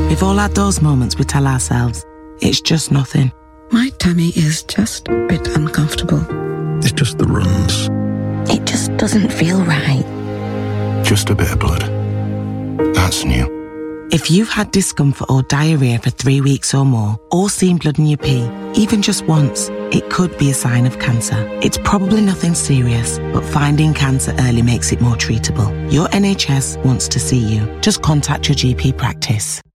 We've all had those moments we tell ourselves, it's just nothing. My tummy is just a bit uncomfortable. It's just the runs. It just doesn't feel right. Just a bit of blood. That's new. If you've had discomfort or diarrhea for 3 weeks or more, or seen blood in your pee, even just once, it could be a sign of cancer. It's probably nothing serious, but finding cancer early makes it more treatable. Your NHS wants to see you. Just contact your GP practice.